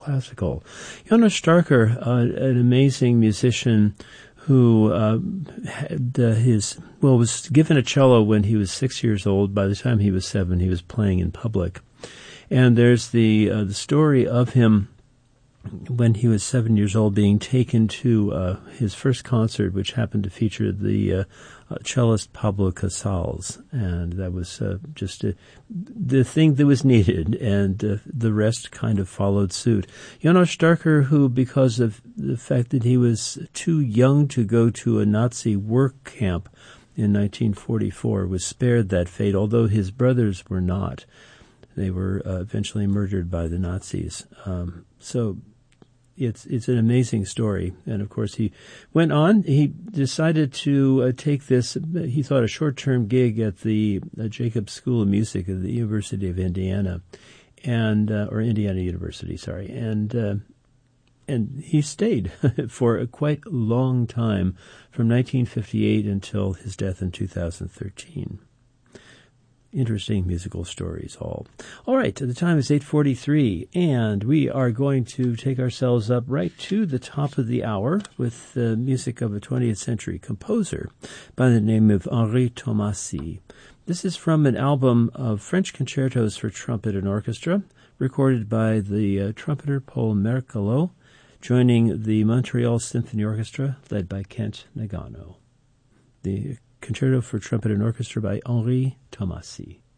classical. Jonas Starker, an amazing musician who was given a cello when he was 6 years old. By the time he was 7, he was playing in public. And there's the story of him when he was 7 years old being taken to his first concert, which happened to feature the cellist Pablo Casals, and that was just the thing that was needed, and the rest kind of followed suit. Jonas Starker, who, because of the fact that he was too young to go to a Nazi work camp in 1944, was spared that fate, although his brothers were not. They were eventually murdered by the Nazis. So it's an amazing story. And, of course, he went on. He decided to take this, he thought, a short-term gig at the Jacobs School of Music at the University of Indiana, or Indiana University, sorry. And he stayed for a quite long time, from 1958 until his death in 2013. Interesting musical stories all. All right, the time is 8:43, and we are going to take ourselves up right to the top of the hour with the music of a 20th century composer by the name of Henri Thomasy. This is from an album of French concertos for trumpet and orchestra, recorded by the trumpeter Paul Mercalot, joining the Montreal Symphony Orchestra, led by Kent Nagano. The Concerto for Trumpet and Orchestra by Henri Thomasy.